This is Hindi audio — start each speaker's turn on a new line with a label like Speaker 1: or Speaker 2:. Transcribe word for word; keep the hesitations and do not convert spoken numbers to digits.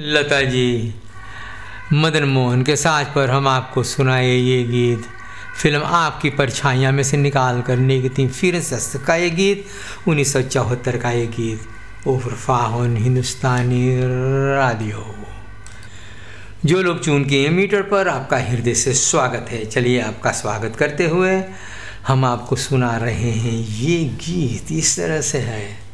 Speaker 1: लता जी, मदन मोहन के साज पर हम आपको सुनाए ये गीत फिल्म आपकी परछाइयाँ में से निकाल कर निकती फिर सस्त का ये गीत उन्नीस सौ चौहत्तर का ये गीत ओफरफाहन हिंदुस्तानी रेडियो। जो लोग चून किए मीटर पर, आपका हृदय से स्वागत है। चलिए आपका स्वागत करते हुए हम आपको सुना रहे हैं ये गीत। इस तरह से है।